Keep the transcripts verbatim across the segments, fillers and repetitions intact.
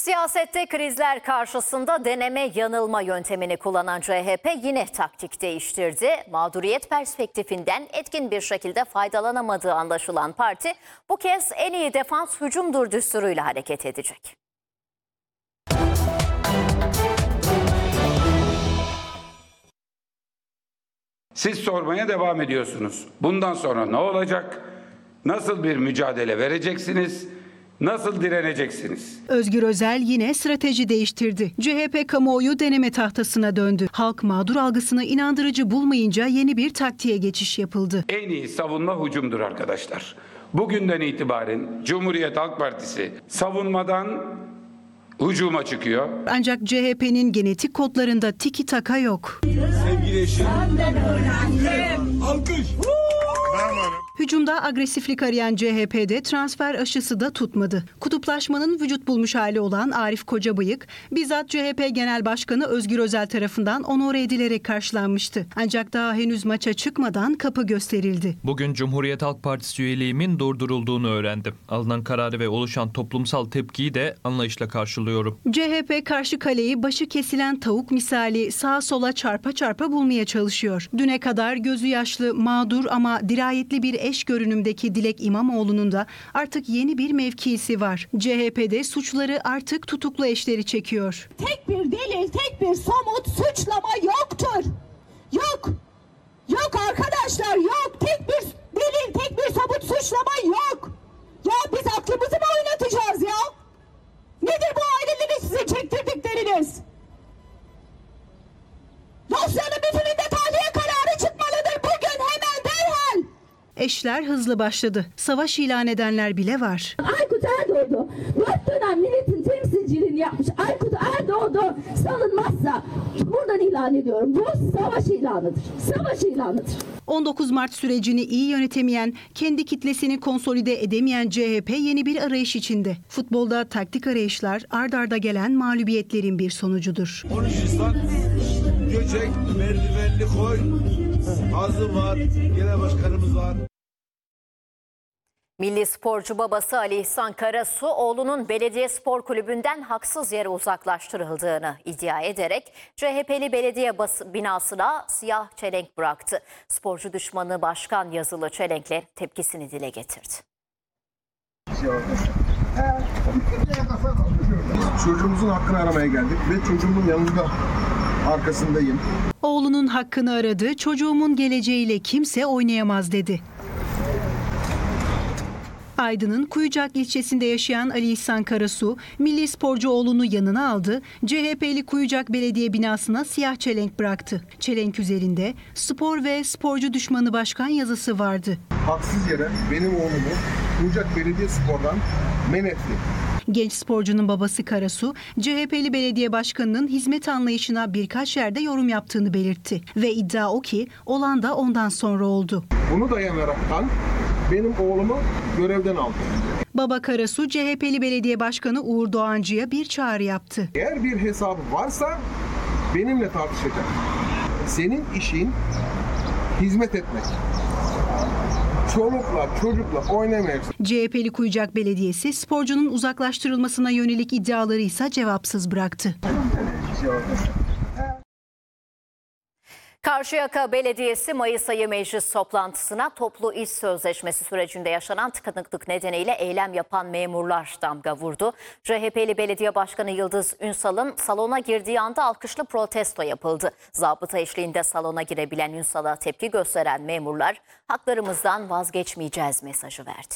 Siyasette krizler karşısında deneme yanılma yöntemini kullanan C H P yine taktik değiştirdi. Mağduriyet perspektifinden etkin bir şekilde faydalanamadığı anlaşılan parti bu kez en iyi defans hücumdur düsturuyla hareket edecek. Siz sormaya devam ediyorsunuz. Bundan sonra ne olacak? Nasıl bir mücadele vereceksiniz? Nasıl direneceksiniz? Özgür Özel yine strateji değiştirdi. C H P kamuoyu deneme tahtasına döndü. Halk mağdur algısını inandırıcı bulmayınca yeni bir taktiğe geçiş yapıldı. En iyi savunma hücumdur arkadaşlar. Bugünden itibaren Cumhuriyet Halk Partisi savunmadan hücuma çıkıyor. Ancak C H P'nin genetik kodlarında tiki taka yok. Sevgili eşim. Alkış. Hücumda agresiflik arayan C H P'de transfer aşısı da tutmadı. Kutuplaşmanın vücut bulmuş hali olan Arif Kocabıyık, bizzat C H P Genel Başkanı Özgür Özel tarafından onore edilerek karşılanmıştı. Ancak daha henüz maça çıkmadan kapı gösterildi. Bugün Cumhuriyet Halk Partisi üyeliğimin durdurulduğunu öğrendim. Alınan kararı ve oluşan toplumsal tepkiyi de anlayışla karşılıyorum. C H P karşı kaleyi başı kesilen tavuk misali sağa sola çarpa çarpa bulmaya çalışıyor. Düne kadar gözü yaşlı, mağdur ama dirayetli bir eş görünümdeki Dilek İmamoğlu'nun da artık yeni bir mevkisi var. C H P'de suçları artık tutuklu eşleri çekiyor. Tek bir delil, tek bir somut suçlama yoktur. Yok. Yok arkadaşlar, yok. Tek bir delil, tek bir somut suçlama yok. Ya biz aklımızı mı oynatacağız ya? Nedir bu aileleri size çektirdikleriniz? Dosyanın bütününde tahliye kararı çıkmalıdır bugün, hemen, derhal. Eşler hızlı başladı. Savaş ilan edenler bile var. Aykut Erdoğdu dört dönem milletin temsilciliğini yapmış. Aykut Erdoğdu salınmazsa buradan ilan ediyorum. Bu savaş ilanıdır. Savaş ilanıdır. on dokuz Mart sürecini iyi yönetemeyen, kendi kitlesini konsolide edemeyen C H P yeni bir arayış içinde. Futbolda taktik arayışlar ard arda gelen mağlubiyetlerin bir sonucudur. on üç Nisan Göcek, merdivenli koy. Azım var, genel başkanımız var. Milli sporcu babası Ali İhsan Karasu, oğlunun belediye spor kulübünden haksız yere uzaklaştırıldığını iddia ederek C H P'li belediye binasına siyah çelenk bıraktı. Sporcu düşmanı Başkan Yazılı çelenkle tepkisini dile getirdi. Biz çocuğumuzun hakkını aramaya geldik ve çocuğumun yanında, arkasındayım. Oğlunun hakkını aradı, çocuğumun geleceğiyle kimse oynayamaz dedi. Aydın'ın Kuyucak ilçesinde yaşayan Ali İhsan Karasu, milli sporcu oğlunu yanına aldı, C H P'li Kuyucak Belediye binasına siyah çelenk bıraktı. Çelenk üzerinde spor ve sporcu düşmanı başkan yazısı vardı. Haksız yere benim oğlumu Kuyucak Belediye Spor'dan men etti. Genç sporcunun babası Karasu, C H P'li belediye başkanının hizmet anlayışına birkaç yerde yorum yaptığını belirtti. Ve iddia o ki olan da ondan sonra oldu. Bunu dayanaraktan benim oğlumu görevden aldı. Baba Karasu, C H P'li belediye başkanı Uğur Doğancı'ya bir çağrı yaptı. Eğer bir hesabı varsa benimle tartışacak. Senin işin hizmet etmek. Çolukla çocukla oynamayacaksın. C H P'li Kuyucak Belediyesi sporcunun uzaklaştırılmasına yönelik iddiaları ise cevapsız bıraktı. Karşıyaka Belediyesi Mayıs ayı meclis toplantısına toplu iş sözleşmesi sürecinde yaşanan tıkanıklık nedeniyle eylem yapan memurlar damga vurdu. C H P'li Belediye Başkanı Yıldız Ünsal'ın salona girdiği anda alkışlı protesto yapıldı. Zabıta eşliğinde salona girebilen Ünsal'a tepki gösteren memurlar haklarımızdan vazgeçmeyeceğiz mesajı verdi.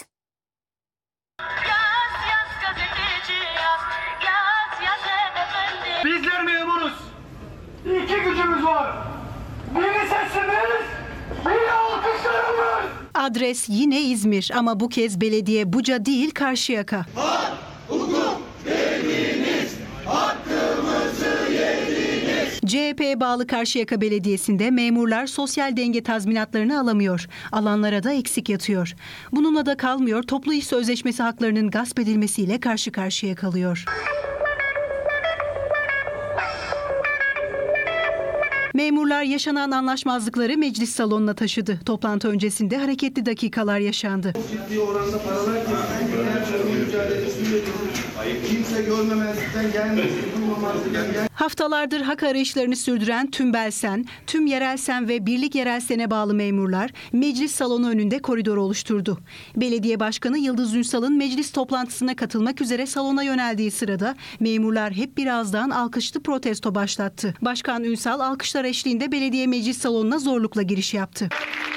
Bizler memuruz. İki gücümüz var. Biri sesimiz, biri alkışlarımız. Adres yine İzmir ama bu kez belediye Buca değil Karşıyaka. Hak, hukuk dediniz, hakkımızı yediniz. C H P'ye bağlı Karşıyaka Belediyesi'nde memurlar sosyal denge tazminatlarını alamıyor. Alanlara da eksik yatıyor. Bununla da kalmıyor, toplu iş sözleşmesi haklarının gasp edilmesiyle karşı karşıya kalıyor. Memurlar yaşanan anlaşmazlıkları meclis salonuna taşıdı. Toplantı öncesinde hareketli dakikalar yaşandı. Ciddi oranda paralar kesildi. Gençlerin mücadelesini veriyoruz. Kimse görmemezlikten gelmesin, duymamazlıktan gelmesin. Haftalardır hak arayışlarını sürdüren tüm Belsen, tüm Yerelsen ve Birlik Yerelsen'e bağlı memurlar meclis salonu önünde koridor oluşturdu. Belediye Başkanı Yıldız Ünsal'ın meclis toplantısına katılmak üzere salona yöneldiği sırada memurlar hep birazdan alkışlı protesto başlattı. Başkan Ünsal alkışlar eşliğinde belediye meclis salonuna zorlukla giriş yaptı.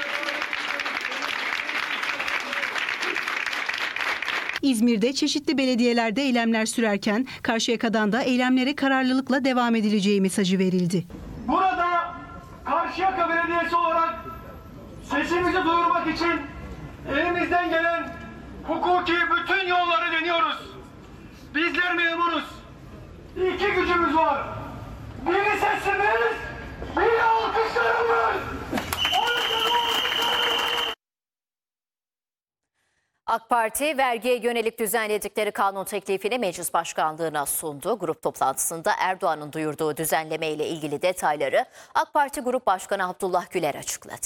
İzmir'de çeşitli belediyelerde eylemler sürerken Karşıyaka'dan da eylemlere kararlılıkla devam edileceği mesajı verildi. Burada Karşıyaka Belediyesi olarak sesimizi duyurmak için elimizden gelen hukuki bütün yolları deniyoruz. Bizler memuruz. İki gücümüz var. Biri sesimiz, biri alkışlarımız. AK Parti vergiye yönelik düzenledikleri kanun teklifini meclis başkanlığına sundu. Grup toplantısında Erdoğan'ın duyurduğu düzenleme ile ilgili detayları AK Parti Grup Başkanı Abdullah Güler açıkladı.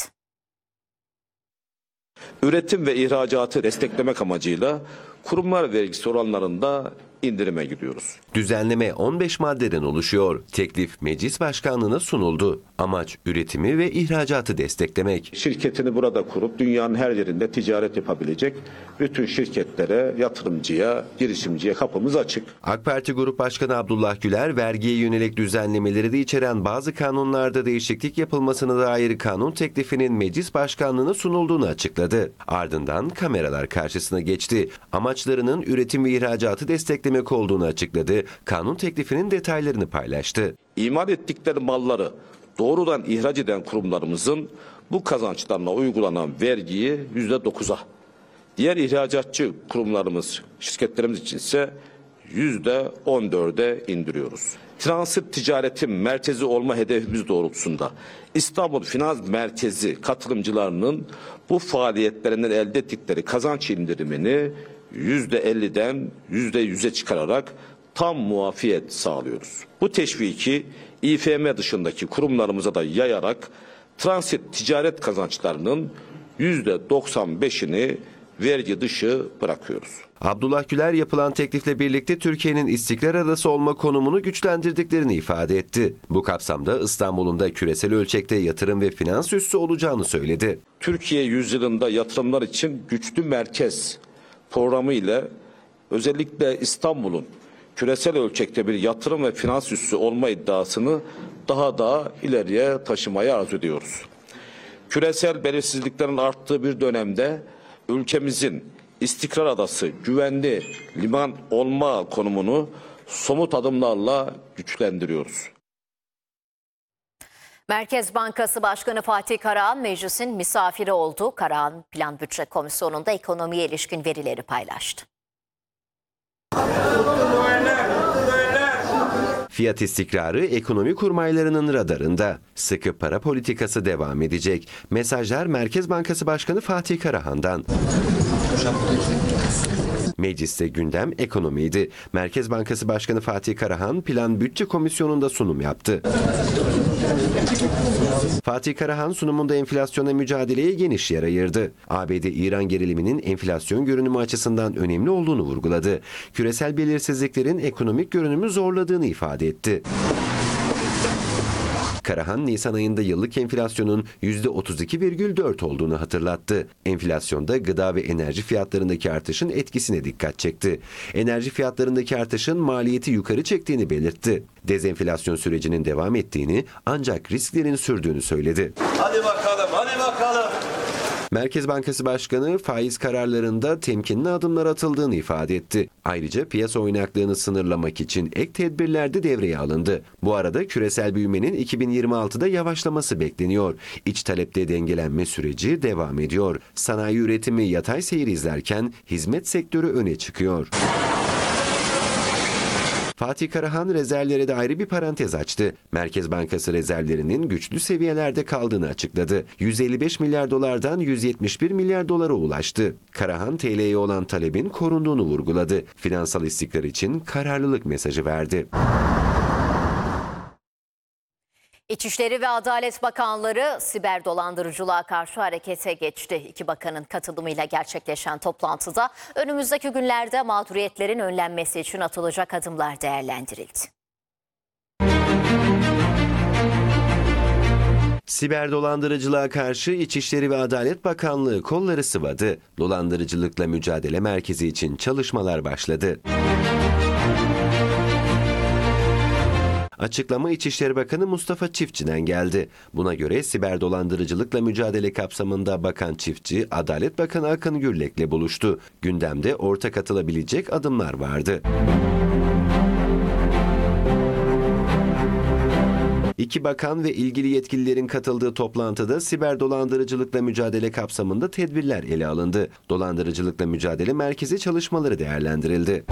Üretim ve ihracatı desteklemek amacıyla kurumlar vergisi oranlarında indirime gidiyoruz. Düzenleme on beş maddeden oluşuyor. Teklif meclis başkanlığına sunuldu. Amaç üretimi ve ihracatı desteklemek. Şirketini burada kurup dünyanın her yerinde ticaret yapabilecek bütün şirketlere, yatırımcıya, girişimciye kapımız açık. AK Parti Grup Başkanı Abdullah Güler, vergiye yönelik düzenlemeleri de içeren bazı kanunlarda değişiklik yapılmasına dair kanun teklifinin meclis başkanlığına sunulduğunu açıkladı. Ardından kameralar karşısına geçti. Amaçlarının üretim ve ihracatı desteklemek olduğunu açıkladı. Kanun teklifinin detaylarını paylaştı. İmal ettikleri malları doğrudan ihraç eden kurumlarımızın bu kazançlarına uygulanan vergiyi yüzde dokuza, diğer ihracatçı kurumlarımız, şirketlerimiz için ise yüzde on dörde indiriyoruz. Transit ticaretin merkezi olma hedefimiz doğrultusunda İstanbul Finans Merkezi katılımcılarının bu faaliyetlerinden elde ettikleri kazanç indirimini yüzde elliden yüzde yüze çıkararak tam muafiyet sağlıyoruz. Bu teşviki İ F M dışındaki kurumlarımıza da yayarak transit ticaret kazançlarının yüzde doksan beşini vergi dışı bırakıyoruz. Abdullah Güler yapılan teklifle birlikte Türkiye'nin istikrar adası olma konumunu güçlendirdiklerini ifade etti. Bu kapsamda İstanbul'un da küresel ölçekte yatırım ve finans üssü olacağını söyledi. Türkiye yüzyılında yatırımlar için güçlü merkez programı ile özellikle İstanbul'un küresel ölçekte bir yatırım ve finans üssü olma iddiasını daha da ileriye taşımayı arzu ediyoruz. Küresel belirsizliklerin arttığı bir dönemde ülkemizin istikrar adası, güvenli liman olma konumunu somut adımlarla güçlendiriyoruz. Merkez Bankası Başkanı Fatih Karahan meclisin misafiri oldu. Karahan Plan Bütçe Komisyonu'nda ekonomiye ilişkin verileri paylaştı. Fiyat istikrarı ekonomi kurmaylarının radarında. Sıkı para politikası devam edecek. Mesajlar Merkez Bankası Başkanı Fatih Karahan'dan. Mecliste gündem ekonomiydi. Merkez Bankası Başkanı Fatih Karahan Plan Bütçe Komisyonu'nda sunum yaptı. Fatih Karahan sunumunda enflasyona mücadeleye geniş yer ayırdı. A B D-İran geriliminin enflasyon görünümü açısından önemli olduğunu vurguladı. Küresel belirsizliklerin ekonomik görünümü zorladığını ifade etti. Karahan, Nisan ayında yıllık enflasyonun yüzde otuz iki virgül dört olduğunu hatırlattı. Enflasyonda gıda ve enerji fiyatlarındaki artışın etkisine dikkat çekti. Enerji fiyatlarındaki artışın maliyeti yukarı çektiğini belirtti. Dezenflasyon sürecinin devam ettiğini ancak risklerin sürdüğünü söyledi. Hadi bakalım, hadi bakalım. Merkez Bankası Başkanı faiz kararlarında temkinli adımlar atıldığını ifade etti. Ayrıca piyasa oynaklığını sınırlamak için ek tedbirler de devreye alındı. Bu arada küresel büyümenin iki bin yirmi altıda yavaşlaması bekleniyor. İç talepte dengelenme süreci devam ediyor. Sanayi üretimi yatay seyir izlerken hizmet sektörü öne çıkıyor. Fatih Karahan rezervlere de ayrı bir parantez açtı. Merkez Bankası rezervlerinin güçlü seviyelerde kaldığını açıkladı. yüz elli beş milyar dolardan yüz yetmiş bir milyar dolara ulaştı. Karahan T L'ye olan talebin korunduğunu vurguladı. Finansal istikrar için kararlılık mesajı verdi. İçişleri ve Adalet Bakanları siber dolandırıcılığa karşı harekete geçti. İki bakanın katılımıyla gerçekleşen toplantıda önümüzdeki günlerde mağduriyetlerin önlenmesi için atılacak adımlar değerlendirildi. Siber dolandırıcılığa karşı İçişleri ve Adalet Bakanlığı kolları sıvadı. Dolandırıcılıkla Mücadele Merkezi için çalışmalar başladı. Açıklama İçişleri Bakanı Mustafa Çiftçi'den geldi. Buna göre siber dolandırıcılıkla mücadele kapsamında Bakan Çiftçi, Adalet Bakanı Akın Gürlek'le buluştu. Gündemde ortak atılabilecek adımlar vardı. İki bakan ve ilgili yetkililerin katıldığı toplantıda siber dolandırıcılıkla mücadele kapsamında tedbirler ele alındı. Dolandırıcılıkla Mücadele Merkezi çalışmaları değerlendirildi.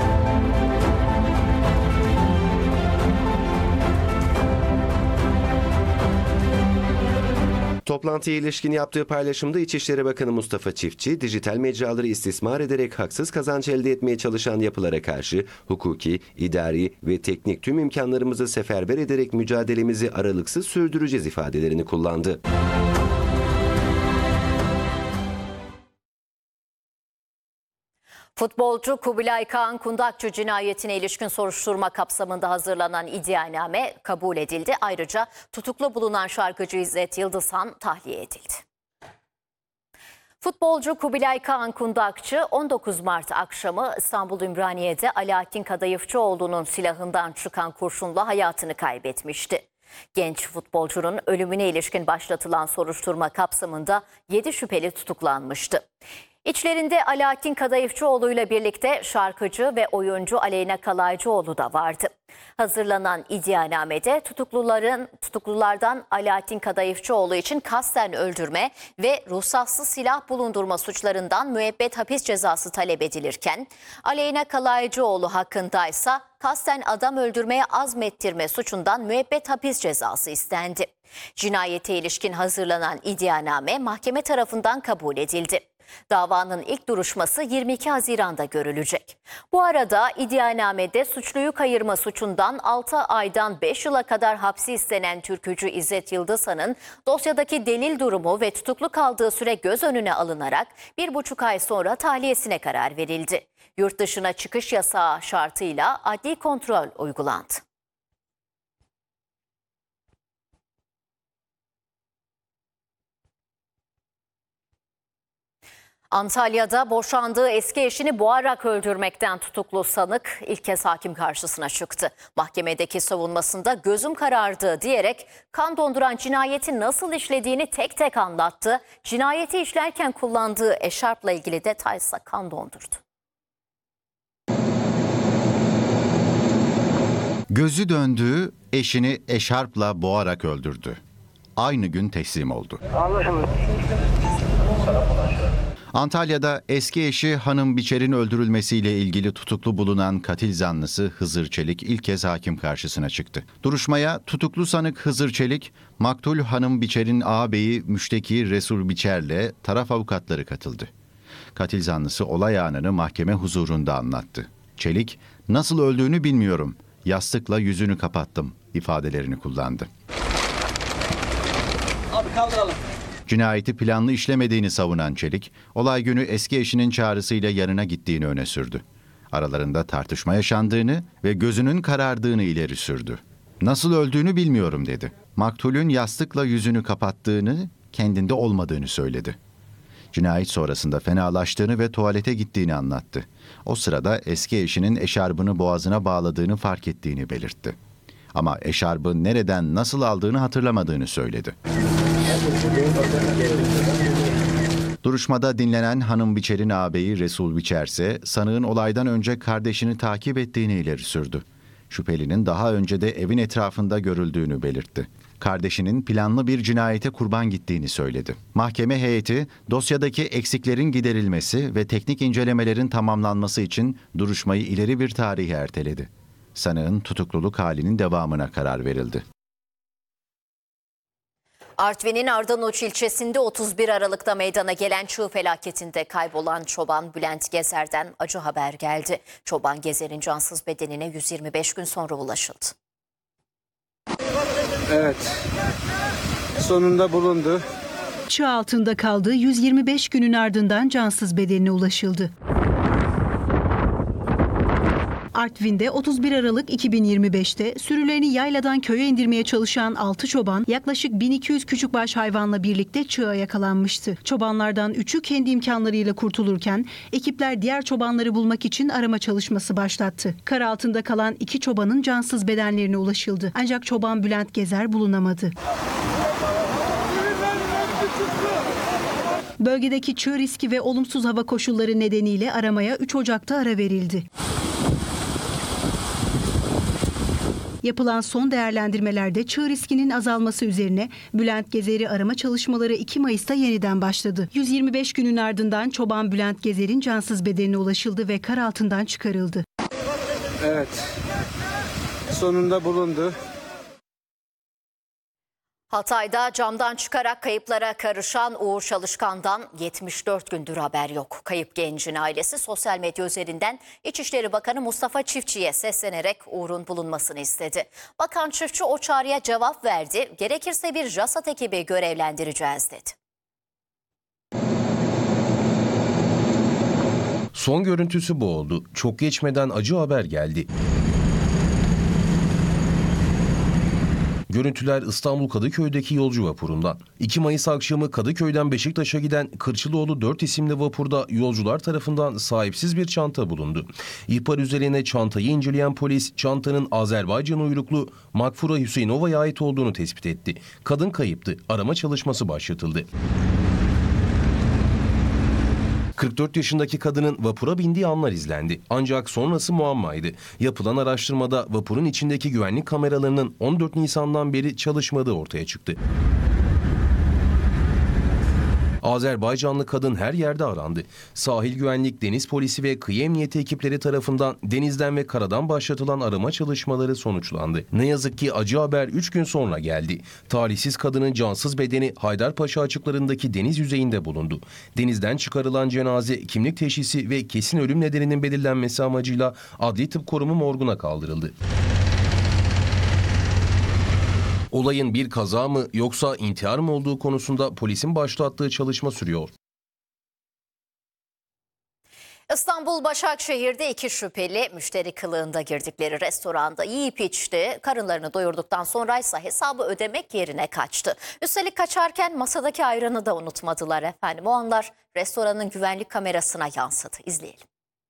Toplantıya ilişkin yaptığı paylaşımda İçişleri Bakanı Mustafa Çiftçi, dijital mecraları istismar ederek haksız kazanç elde etmeye çalışan yapılara karşı hukuki, idari ve teknik tüm imkanlarımızı seferber ederek mücadelemizi aralıksız sürdüreceğiz ifadelerini kullandı. Futbolcu Kubilay Kağan Kundakçı cinayetine ilişkin soruşturma kapsamında hazırlanan iddianame kabul edildi. Ayrıca tutuklu bulunan şarkıcı İzzet Yıldızhan tahliye edildi. Futbolcu Kubilay Kağan Kundakçı on dokuz Mart akşamı İstanbul Ümraniye'de Alaaddin Kadayıfçıoğlu'nun silahından çıkan kurşunla hayatını kaybetmişti. Genç futbolcunun ölümüne ilişkin başlatılan soruşturma kapsamında yedi şüpheli tutuklanmıştı. İçlerinde Alaaddin Kadayıfçıoğlu ile birlikte şarkıcı ve oyuncu Aleyna Kalaycıoğlu da vardı. Hazırlanan iddianamede tutukluların tutuklulardan Alaaddin Kadayıfçıoğlu için kasten öldürme ve ruhsatsız silah bulundurma suçlarından müebbet hapis cezası talep edilirken, Aleyna Kalaycıoğlu hakkındaysa kasten adam öldürmeye azmettirme suçundan müebbet hapis cezası istendi. Cinayete ilişkin hazırlanan iddianame mahkeme tarafından kabul edildi. Davanın ilk duruşması yirmi iki Haziran'da görülecek. Bu arada iddianamede suçluyu kayırma suçundan altı aydan beş yıla kadar hapsi istenen türkücü İzzet Yıldızhan'ın dosyadaki delil durumu ve tutuklu kaldığı süre göz önüne alınarak bir buçuk ay sonra tahliyesine karar verildi. Yurt dışına çıkış yasağı şartıyla adli kontrol uygulandı. Antalya'da boşandığı eski eşini boğarak öldürmekten tutuklu sanık ilk kez hakim karşısına çıktı. Mahkemedeki savunmasında gözüm karardı diyerek kan donduran cinayeti nasıl işlediğini tek tek anlattı. Cinayeti işlerken kullandığı eşarpla ilgili detaysa kan dondurdu. Gözü döndüğü eşini eşarpla boğarak öldürdü. Aynı gün teslim oldu. Allah'ım. Antalya'da eski eşi Hanım Biçer'in öldürülmesiyle ilgili tutuklu bulunan katil zanlısı Hızır Çelik ilk kez hakim karşısına çıktı. Duruşmaya tutuklu sanık Hızır Çelik, maktul Hanım Biçer'in ağabeyi müşteki Resul Biçer'le taraf avukatları katıldı. Katil zanlısı olay anını mahkeme huzurunda anlattı. Çelik, nasıl öldüğünü bilmiyorum, yastıkla yüzünü kapattım ifadelerini kullandı. Abi kaldıralım. Cinayeti planlı işlemediğini savunan Çelik, olay günü eski eşinin çağrısıyla yanına gittiğini öne sürdü. Aralarında tartışma yaşandığını ve gözünün karardığını ileri sürdü. Nasıl öldüğünü bilmiyorum dedi. Maktulün yastıkla yüzünü kapattığını, kendinde olmadığını söyledi. Cinayet sonrasında fenalaştığını ve tuvalete gittiğini anlattı. O sırada eski eşinin eşarbını boğazına bağladığını fark ettiğini belirtti. Ama eşarbı nereden nasıl aldığını hatırlamadığını söyledi. Duruşmada dinlenen Hanım Biçer'in ağabeyi Resul Biçer ise sanığın olaydan önce kardeşini takip ettiğini ileri sürdü. Şüphelinin daha önce de evin etrafında görüldüğünü belirtti. Kardeşinin planlı bir cinayete kurban gittiğini söyledi. Mahkeme heyeti dosyadaki eksiklerin giderilmesi ve teknik incelemelerin tamamlanması için duruşmayı ileri bir tarihe erteledi. Sanığın tutukluluk halinin devamına karar verildi. Artvin'in Ardanuç ilçesinde otuz bir Aralık'ta meydana gelen çığ felaketinde kaybolan çoban Bülent Gezer'den acı haber geldi. Çoban Gezer'in cansız bedenine yüz yirmi beş gün sonra ulaşıldı. Evet. Sonunda bulundu. Çığ altında kaldığı yüz yirmi beş günün ardından cansız bedenine ulaşıldı. Artvin'de otuz bir Aralık iki bin yirmi beş'te sürülerini yayladan köye indirmeye çalışan altı çoban yaklaşık bin iki yüz küçükbaş hayvanla birlikte çığa yakalanmıştı. Çobanlardan üçü kendi imkanlarıyla kurtulurken ekipler diğer çobanları bulmak için arama çalışması başlattı. Kar altında kalan iki çobanın cansız bedenlerine ulaşıldı. Ancak çoban Bülent Gezer bulunamadı. Bölgedeki çığ riski ve olumsuz hava koşulları nedeniyle aramaya üç Ocak'ta ara verildi. Yapılan son değerlendirmelerde çığ riskinin azalması üzerine Bülent Gezer'i arama çalışmaları iki Mayıs'ta yeniden başladı. yüz yirmi beş günün ardından çoban Bülent Gezer'in cansız bedenine ulaşıldı ve kar altından çıkarıldı. Evet. Sonunda bulundu. Hatay'da camdan çıkarak kayıplara karışan Uğur Çalışkan'dan yetmiş dört gündür haber yok. Kayıp gencin ailesi sosyal medya üzerinden İçişleri Bakanı Mustafa Çiftçi'ye seslenerek Uğur'un bulunmasını istedi. Bakan Çiftçi o çağrıya cevap verdi. Gerekirse bir JASAT ekibi görevlendireceğiz dedi. Son görüntüsü bu oldu. Çok geçmeden acı haber geldi. Görüntüler İstanbul Kadıköy'deki yolcu vapurundan. iki Mayıs akşamı Kadıköy'den Beşiktaş'a giden Kırçılıoğlu dört isimli vapurda yolcular tarafından sahipsiz bir çanta bulundu. İhbar üzerine çantayı inceleyen polis çantanın Azerbaycan uyruklu Makfura Hüseyinova'ya ait olduğunu tespit etti. Kadın kayıptı. Arama çalışması başlatıldı. kırk dört yaşındaki kadının vapura bindiği anlar izlendi. Ancak sonrası muammaydı. Yapılan araştırmada vapurun içindeki güvenlik kameralarının on dört Nisan'dan beri çalışmadığı ortaya çıktı. Azerbaycanlı kadın her yerde arandı. Sahil güvenlik, deniz polisi ve kıyı emniyeti ekipleri tarafından denizden ve karadan başlatılan arama çalışmaları sonuçlandı. Ne yazık ki acı haber üç gün sonra geldi. Talihsiz kadının cansız bedeni Haydarpaşa açıklarındaki deniz yüzeyinde bulundu. Denizden çıkarılan cenaze kimlik teşhisi ve kesin ölüm nedeninin belirlenmesi amacıyla Adli Tıp Kurumu morguna kaldırıldı. Olayın bir kaza mı yoksa intihar mı olduğu konusunda polisin başlattığı çalışma sürüyor. İstanbul Başakşehir'de iki şüpheli müşteri kılığında girdikleri restoranda yiyip içti. Karınlarını doyurduktan sonra ise hesabı ödemek yerine kaçtı. Üstelik kaçarken masadaki ayranı da unutmadılar efendim. O anlar restoranın güvenlik kamerasına yansıdı. İzleyelim.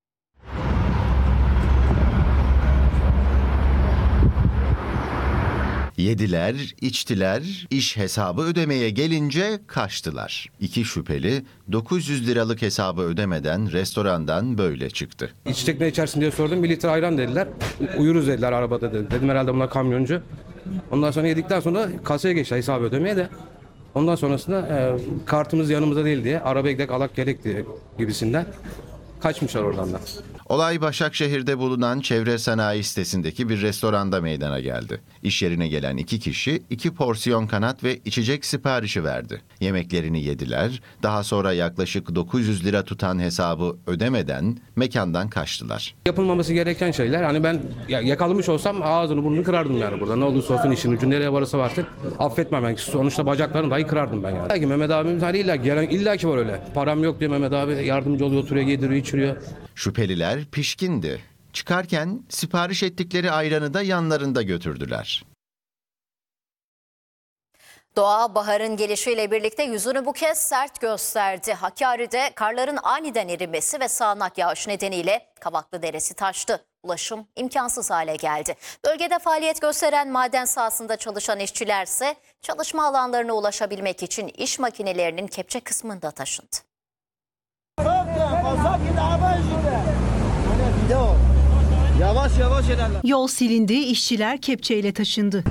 Yediler, içtiler, iş hesabı ödemeye gelince kaçtılar. İki şüpheli dokuz yüz liralık hesabı ödemeden restorandan böyle çıktı. İçecek ne içersin diye sordum. Bir litre ayran dediler. Uyuruz dediler arabada dedi. Dedim herhalde bunlar kamyoncu. Ondan sonra yedikten sonra kasaya geçti hesabı ödemeye de. Ondan sonrasında e, kartımız yanımızda değil diye arabaya gidelim alak gerek diye gibisinden kaçmışlar oradan da. Olay Başakşehir'de bulunan çevre sanayi sitesindeki bir restoranda meydana geldi. İş yerine gelen iki kişi iki porsiyon kanat ve içecek siparişi verdi. Yemeklerini yediler, daha sonra yaklaşık dokuz yüz lira tutan hesabı ödemeden mekandan kaçtılar. Yapılmaması gereken şeyler, hani ben yakalamış olsam ağzını burnunu kırardım yani burada. Ne olursa olsun işin ucu nereye varırsa varsın affetmem ben. Sonuçta bacaklarını dahi kırardım ben yani. Belki Mehmet abimiz hani illa ki, illa ki var öyle. Param yok diye Mehmet abi yardımcı oluyor, oturuyor, yediriyor, içiriyor. Şüpheliler pişkindi. Çıkarken sipariş ettikleri ayranı da yanlarında götürdüler. Doğa baharın gelişiyle birlikte yüzünü bu kez sert gösterdi. Hakkari'de karların aniden erimesi ve sağanak yağış nedeniyle Kavaklı Deresi taştı. Ulaşım imkansız hale geldi. Bölgede faaliyet gösteren maden sahasında çalışan işçiler ise çalışma alanlarına ulaşabilmek için iş makinelerinin kepçe kısmında taşındı. Yavaş yavaş ederler. Yol silindi, işçiler kepçeyle taşındı.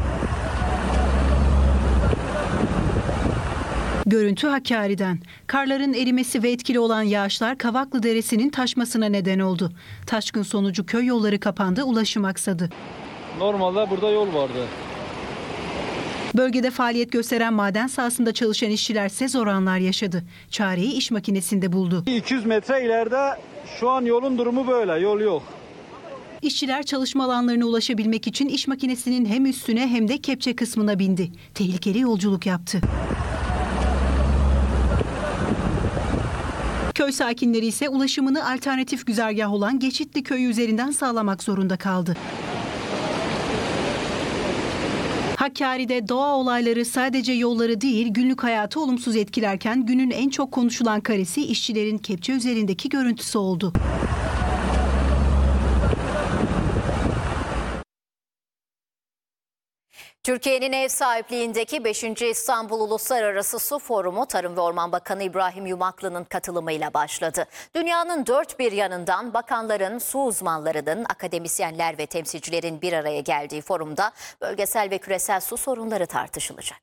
Görüntü Hakkari'den. Karların erimesi ve etkili olan yağışlar Kavaklı Deresi'nin taşmasına neden oldu. Taşkın sonucu köy yolları kapandı, ulaşım aksadı. Normalde burada yol vardı. Bölgede faaliyet gösteren maden sahasında çalışan işçiler ise zor anlar yaşadı. Çareyi iş makinesinde buldu. iki yüz metre ileride şu an yolun durumu böyle, yol yok. İşçiler çalışma alanlarına ulaşabilmek için iş makinesinin hem üstüne hem de kepçe kısmına bindi. Tehlikeli yolculuk yaptı. Köy sakinleri ise ulaşımını alternatif güzergah olan Geçitli Köyü üzerinden sağlamak zorunda kaldı. Hakkari'de doğa olayları sadece yolları değil günlük hayatı olumsuz etkilerken günün en çok konuşulan karesi işçilerin kepçe üzerindeki görüntüsü oldu. Türkiye'nin ev sahipliğindeki beşinci İstanbul Uluslararası Su Forumu Tarım ve Orman Bakanı İbrahim Yumaklı'nın katılımıyla başladı. Dünyanın dört bir yanından bakanların, su uzmanlarının, akademisyenler ve temsilcilerin bir araya geldiği forumda bölgesel ve küresel su sorunları tartışılacak.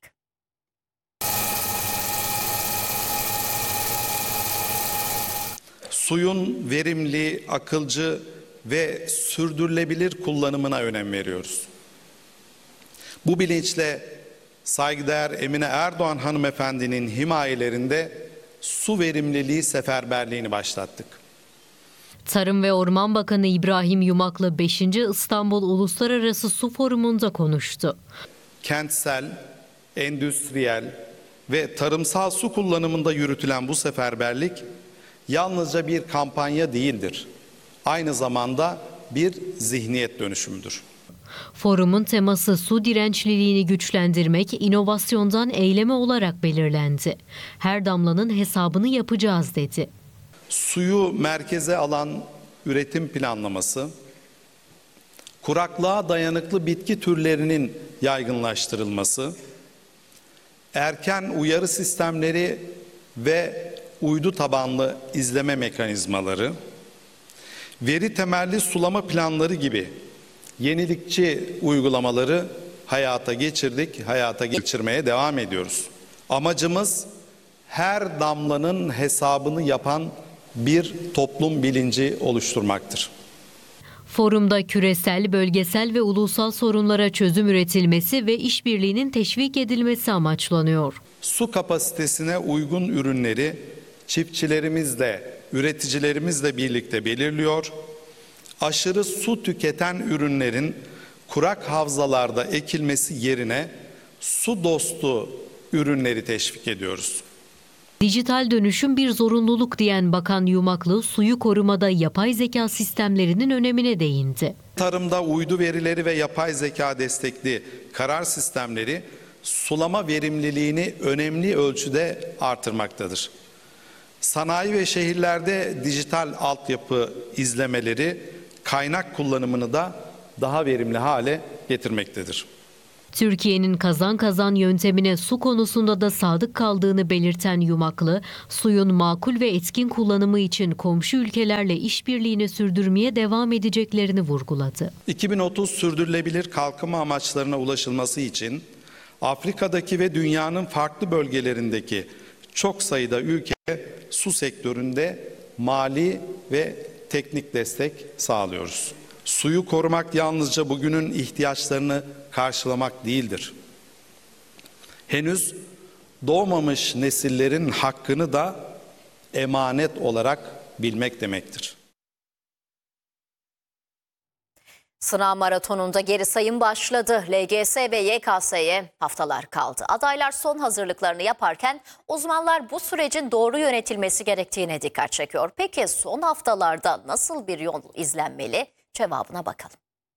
Suyun verimli, akılcı ve sürdürülebilir kullanımına önem veriyoruz. Bu bilinçle saygıdeğer Emine Erdoğan hanımefendinin himayelerinde su verimliliği seferberliğini başlattık. Tarım ve Orman Bakanı İbrahim Yumaklı beşinci İstanbul Uluslararası Su Forumu'nda konuştu. Kentsel, endüstriyel ve tarımsal su kullanımında yürütülen bu seferberlik yalnızca bir kampanya değildir. Aynı zamanda bir zihniyet dönüşümüdür. Forumun teması su dirençliliğini güçlendirmek, inovasyondan eyleme olarak belirlendi. Her damlanın hesabını yapacağız dedi. Suyu merkeze alan üretim planlaması, kuraklığa dayanıklı bitki türlerinin yaygınlaştırılması, erken uyarı sistemleri ve uydu tabanlı izleme mekanizmaları, veri temelli sulama planları gibi yenilikçi uygulamaları hayata geçirdik, hayata geçirmeye devam ediyoruz. Amacımız her damlanın hesabını yapan bir toplum bilinci oluşturmaktır. Forumda küresel, bölgesel ve ulusal sorunlara çözüm üretilmesi ve işbirliğinin teşvik edilmesi amaçlanıyor. Su kapasitesine uygun ürünleri çiftçilerimizle, üreticilerimizle birlikte belirliyor. Aşırı su tüketen ürünlerin kurak havzalarda ekilmesi yerine su dostu ürünleri teşvik ediyoruz. Dijital dönüşüm bir zorunluluk diyen Bakan Yumaklı, suyu korumada yapay zeka sistemlerinin önemine değindi. Tarımda uydu verileri ve yapay zeka destekli karar sistemleri sulama verimliliğini önemli ölçüde artırmaktadır. Sanayi ve şehirlerde dijital altyapı izlemeleri kaynak kullanımını da daha verimli hale getirmektedir. Türkiye'nin kazan kazan yöntemine su konusunda da sadık kaldığını belirten Yumaklı, suyun makul ve etkin kullanımı için komşu ülkelerle işbirliğini sürdürmeye devam edeceklerini vurguladı. iki bin otuz sürdürülebilir kalkınma amaçlarına ulaşılması için Afrika'daki ve dünyanın farklı bölgelerindeki çok sayıda ülke su sektöründe mali ve teknik destek sağlıyoruz. Suyu korumak yalnızca bugünün ihtiyaçlarını karşılamak değildir. Henüz doğmamış nesillerin hakkını da emanet olarak bilmek demektir. Sınav maratonunda geri sayım başladı. L G S ve Y K S'ye haftalar kaldı. Adaylar son hazırlıklarını yaparken uzmanlar bu sürecin doğru yönetilmesi gerektiğine dikkat çekiyor. Peki son haftalarda nasıl bir yol izlenmeli? Cevabına bakalım.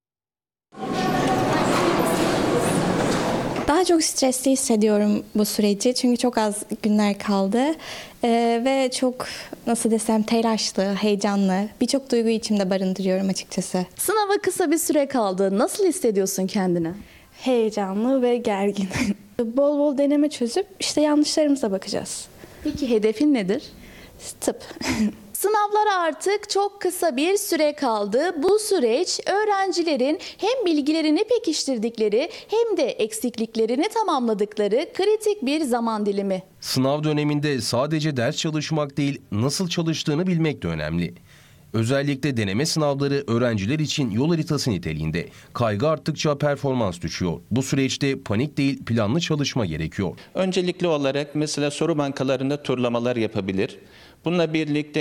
Daha çok stresli hissediyorum bu süreci çünkü çok az günler kaldı ee, ve çok nasıl desem telaşlı, heyecanlı, birçok duygu içimde barındırıyorum açıkçası. Sınava kısa bir süre kaldı. Nasıl hissediyorsun kendini? Heyecanlı ve gergin. Bol bol deneme çözüp işte yanlışlarımıza bakacağız. Peki hedefin nedir? Tıp. Sınavlara artık çok kısa bir süre kaldı. Bu süreç öğrencilerin hem bilgilerini pekiştirdikleri hem de eksikliklerini tamamladıkları kritik bir zaman dilimi. Sınav döneminde sadece ders çalışmak değil, nasıl çalıştığını bilmek de önemli. Özellikle deneme sınavları öğrenciler için yol haritası niteliğinde. Kaygı arttıkça performans düşüyor. Bu süreçte panik değil, planlı çalışma gerekiyor. Öncelikli olarak mesela soru bankalarında turlamalar yapabilir. Bununla birlikte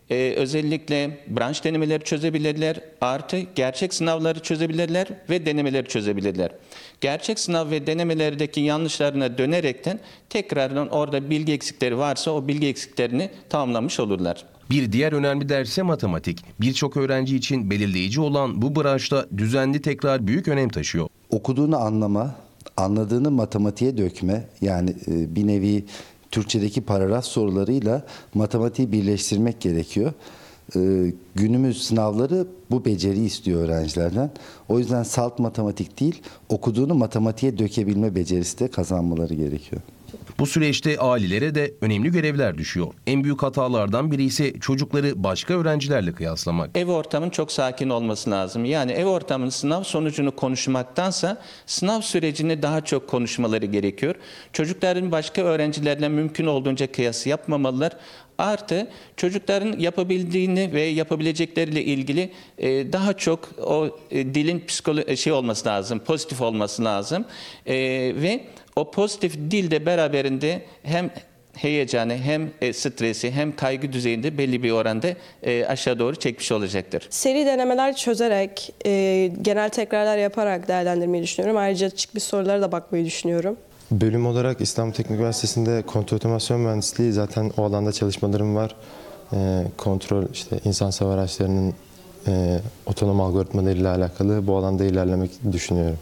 Ee, özellikle branş denemeleri çözebilirler, artı gerçek sınavları çözebilirler ve denemeleri çözebilirler. Gerçek sınav ve denemelerdeki yanlışlarına dönerekten tekrardan orada bilgi eksikleri varsa o bilgi eksiklerini tamamlamış olurlar. Bir diğer önemli derse matematik. Birçok öğrenci için belirleyici olan bu branşta düzenli tekrar büyük önem taşıyor. Okuduğunu anlama, anladığını matematiğe dökme, yani e, bir nevi Türkçedeki paragraf sorularıyla matematiği birleştirmek gerekiyor. Ee, günümüz sınavları bu beceriyi istiyor öğrencilerden. O yüzden salt matematik değil, okuduğunu matematiğe dökebilme becerisi de kazanmaları gerekiyor. Bu süreçte ailelere de önemli görevler düşüyor. En büyük hatalardan biri ise çocukları başka öğrencilerle kıyaslamak. Ev ortamının çok sakin olması lazım. Yani ev ortamının sınav sonucunu konuşmaktansa sınav sürecini daha çok konuşmaları gerekiyor. Çocukların başka öğrencilerle mümkün olduğunca kıyası yapmamalılar. Artı çocukların yapabildiğini ve yapabilecekleriyle ilgili e, daha çok o e, dilin psikolo şey olması lazım, pozitif olması lazım e, ve o pozitif dil de beraberinde hem heyecanı hem e, stresi hem kaygı düzeyinde belli bir oranda e, aşağı doğru çekmiş olacaktır. Seri denemeler çözerek, e, genel tekrarlar yaparak değerlendirmeyi düşünüyorum. Ayrıca çıkmış sorulara da bakmayı düşünüyorum. Bölüm olarak İstanbul Teknik Üniversitesi'nde kontrol otomasyon mühendisliği, zaten o alanda çalışmalarım var. E, kontrol, işte insansız hava araçlarının e, otonom algoritmalarıyla alakalı bu alanda ilerlemek düşünüyorum.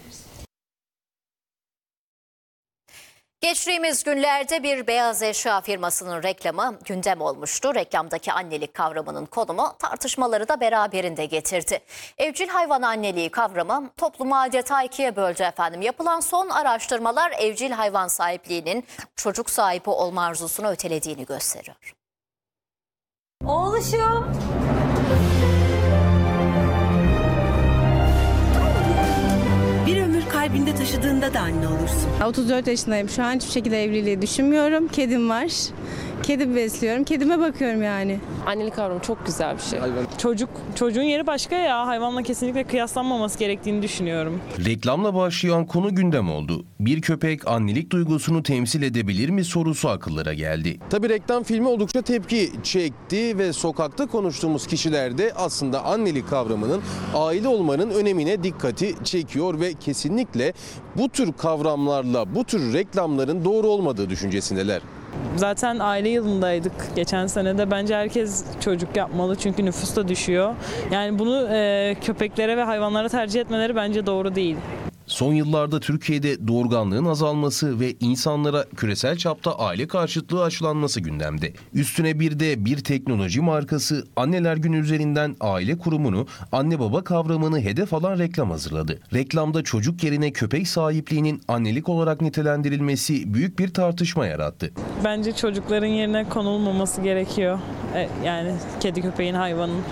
Geçtiğimiz günlerde bir beyaz eşya firmasının reklamı gündem olmuştu. Reklamdaki annelik kavramının konumu tartışmaları da beraberinde getirdi. Evcil hayvan anneliği kavramı toplumu adeta ikiye böldü efendim. Yapılan son araştırmalar evcil hayvan sahipliğinin çocuk sahibi olma arzusunu ötelediğini gösteriyor. Oğluşum. Bir ömür kalbinde taşıdığında da anne olursun. otuz dört yaşındayım. Şu an hiçbir şekilde evliliği düşünmüyorum. Kedim var. Kedim besliyorum. Kedime bakıyorum yani. Annelik kavramı çok güzel bir şey. Hayvan. Çocuk, çocuğun yeri başka ya. Hayvanla kesinlikle kıyaslanmaması gerektiğini düşünüyorum. Reklamla başlayan konu gündem oldu. Bir köpek annelik duygusunu temsil edebilir mi sorusu akıllara geldi. Tabii reklam filmi oldukça tepki çekti ve sokakta konuştuğumuz kişiler de aslında annelik kavramının, aile olmanın önemine dikkati çekiyor ve kesinlikle bu tür kavramlarla, bu tür reklamların doğru olmadığı düşüncesindeler. Zaten aile yılındaydık geçen sene de. Bence herkes çocuk yapmalı çünkü nüfus da düşüyor. Yani bunu e, köpeklere ve hayvanlara tercih etmeleri bence doğru değil. Son yıllarda Türkiye'de doğurganlığın azalması ve insanlara küresel çapta aile karşıtlığı aşılanması gündemde. Üstüne bir de bir teknoloji markası Anneler Günü üzerinden aile kurumunu, anne baba kavramını hedef alan reklam hazırladı. Reklamda çocuk yerine köpek sahipliğinin annelik olarak nitelendirilmesi büyük bir tartışma yarattı. Bence çocukların yerine konulmaması gerekiyor. E, yani kedi, köpeğin, hayvanın.